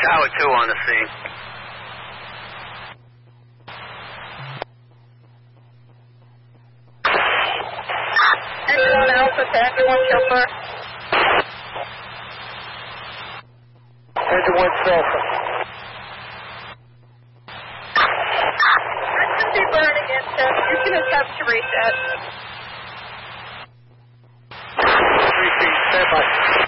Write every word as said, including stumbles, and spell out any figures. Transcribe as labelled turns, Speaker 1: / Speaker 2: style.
Speaker 1: Tower two on the scene.
Speaker 2: Engine one Alpha to engine one Chauffeur.
Speaker 3: Engine one Alpha.
Speaker 2: I should be burning in ten. You can attempt to reset.
Speaker 3: Three feet, stand by.